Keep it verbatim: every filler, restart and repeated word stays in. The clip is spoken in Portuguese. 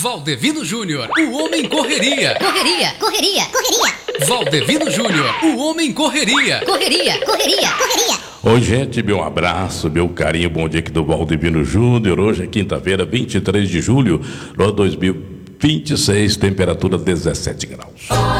Valdevino Júnior, o homem correria. Correria, correria, correria. Valdevino Júnior, o homem correria. Correria, correria, correria. Oi, gente, meu abraço, meu carinho, bom dia aqui do Valdevino Júnior. Hoje é quinta-feira, vinte e três de julho de dois mil e vinte e seis, temperatura dezessete graus.